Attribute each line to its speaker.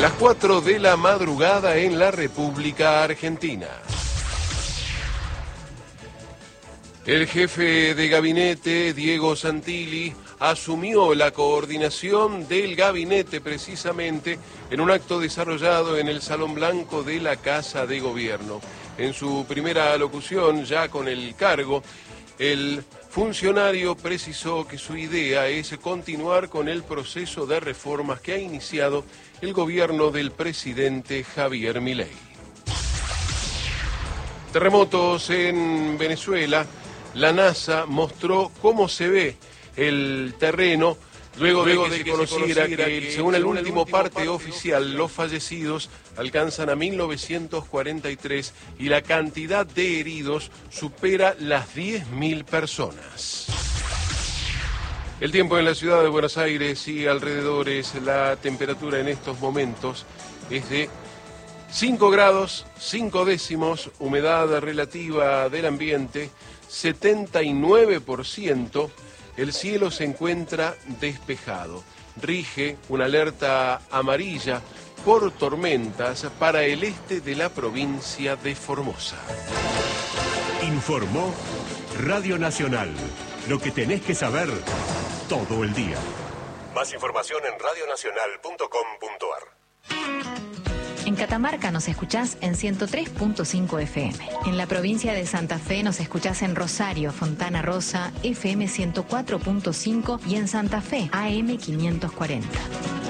Speaker 1: Las 4 de la madrugada en la República Argentina. El jefe de gabinete, Diego Santilli, asumió la coordinación del gabinete precisamente en un acto desarrollado en el Salón Blanco de la Casa de Gobierno. En su primera alocución, ya con el cargo, el funcionario precisó que su idea es continuar con el proceso de reformas que ha iniciado el gobierno del presidente Javier Milei. Terremotos en Venezuela. La NASA mostró cómo se ve el terreno luego de que se conociera que, según el último parte oficial, los fallecidos alcanzan a 1943 y la cantidad de heridos supera las 10.000 personas. El tiempo en la ciudad de Buenos Aires y alrededores, la temperatura en estos momentos es de 5 grados, 5 décimos, humedad relativa del ambiente, 79%, el cielo se encuentra despejado. Rige una alerta amarilla por tormentas para el este de la provincia de Formosa.
Speaker 2: Informó Radio Nacional. Lo que tenés que saber todo el día. Más información en radionacional.com.ar.
Speaker 3: En Catamarca nos escuchás en 103.5 FM. En la provincia de Santa Fe nos escuchás en Rosario, Fontana Rosa, FM 104.5 y en Santa Fe, AM 540.